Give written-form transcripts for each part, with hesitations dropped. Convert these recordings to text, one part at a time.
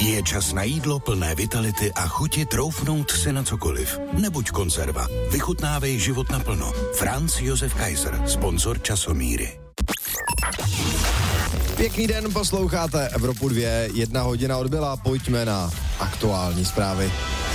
Je čas na jídlo plné vitality a chuti troufnout si na cokoliv. Nebuď konzerva. Vychutnávej život naplno. Franz Josef Kaiser, sponzor Časomíry. Pěkný den, posloucháte Evropu 2, 1 hodina odbyla, pojďme na aktuální zprávy.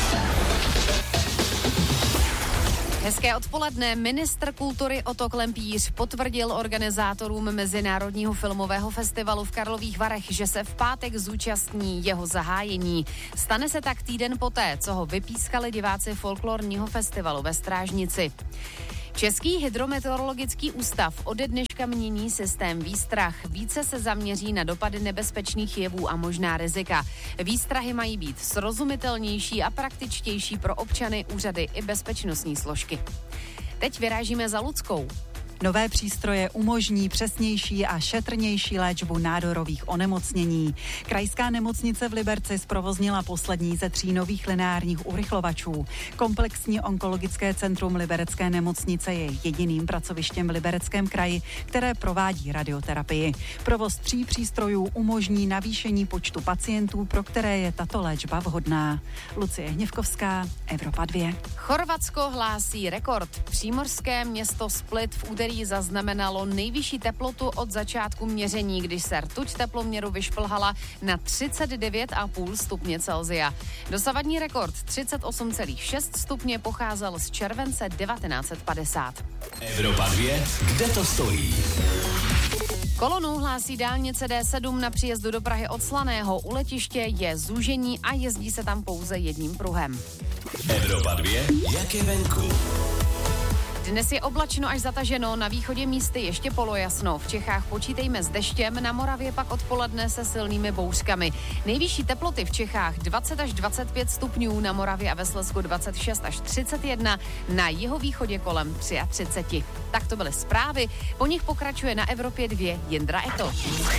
Hezké odpoledne. Ministr kultury Otto Klempíř potvrdil organizátorům Mezinárodního filmového festivalu v Karlových Varech, že se v pátek zúčastní jeho zahájení. Stane se tak týden poté, co ho vypískali diváci folklorního festivalu ve Strážnici. Český hydrometeorologický ústav ode dneška mění systém výstrah. Více se zaměří na dopady nebezpečných jevů a možná rizika. Výstrahy mají být srozumitelnější a praktičtější pro občany, úřady i bezpečnostní složky. Teď vyrážíme za Ludskou. Nové přístroje umožní přesnější a šetrnější léčbu nádorových onemocnění. Krajská nemocnice v Liberci zprovoznila poslední ze 3 nových lineárních urychlovačů. Komplexní onkologické centrum Liberecké nemocnice je jediným pracovištěm v Libereckém kraji, které provádí radioterapii. Provoz 3 přístrojů umožní navýšení počtu pacientů, pro které je tato léčba vhodná. Lucie Hněvkovská, Evropa 2. Chorvatsko hlásí rekord. Přímořské město Split v úterý zaznamenalo nejvyšší teplotu od začátku měření, když se rtuť teploměru vyšplhala na 39,5 stupně Celsia. Dosavadní rekord 38,6 stupně pocházel z července 1950. Evropa 2, kde to stojí? Kolonu hlásí dálnice D7 na příjezdu do Prahy od Slaného. U letiště je zúžení a jezdí se tam pouze jedním pruhem. Evropa 2, jak je venku? Dnes je oblačno až zataženo, na východě místy ještě polojasno. V Čechách počítejme s deštěm, na Moravě pak odpoledne se silnými bouřkami. Nejvyšší teploty v Čechách 20 až 25 stupňů, na Moravě a ve Slezsku 26 až 31, na jihovýchodě kolem 33. Tak to byly zprávy, po nich pokračuje na Evropě 2 Jindra Eto.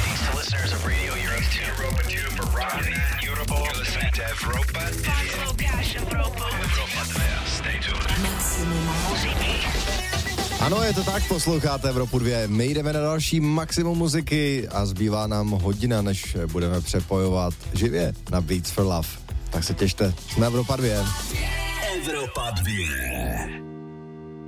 Ano, je to tak, posloucháte Evropu 2. My jdeme na další maximum muziky a zbývá nám hodina, než budeme přepojovat živě na Beats for Love. Tak se těšte, jsme Evropa 2. Evropa 2.